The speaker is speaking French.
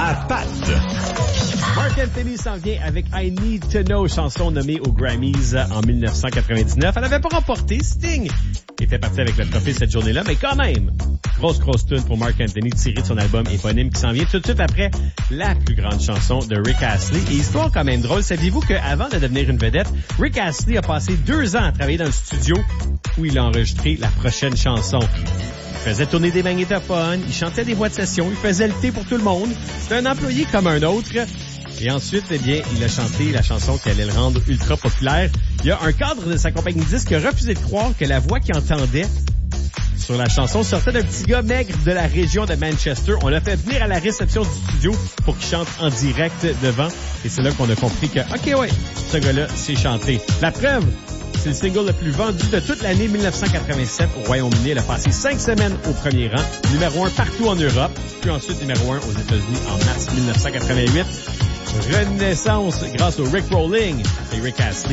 à patte. Marc Anthony s'en vient avec I Need to Know, chanson nommée aux Grammys en 1999. Elle n'avait pas remporté. Sting était parti avec le trophée cette journée-là, mais quand même, grosse tune pour Marc Anthony tirée de son album éponyme qui s'en vient tout de suite après la plus grande chanson de Rick Astley. Et histoire quand même drôle, saviez-vous qu'avant de devenir une vedette, Rick Astley a passé 2 ans à travailler dans le studio où il a enregistré la prochaine chanson. Il faisait tourner des magnétophones, il chantait des voix de session, il faisait le thé pour tout le monde. C'était un employé comme un autre. Et ensuite, eh bien, il a chanté la chanson qui allait le rendre ultra populaire. Il y a un cadre de sa compagnie de disques qui a refusé de croire que la voix qu'il entendait sur la chanson sortait d'un petit gars maigre de la région de Manchester. On l'a fait venir à la réception du studio pour qu'il chante en direct devant. Et c'est là qu'on a compris que, OK, ouais, ce gars-là sait chanter. La preuve, c'est le single le plus vendu de toute l'année 1987 au Royaume-Uni. Elle a passé 5 semaines au premier rang, numéro 1 partout en Europe, puis ensuite numéro 1 aux États-Unis en mars 1988. Renaissance grâce au Rick Rolling et Rick Astley.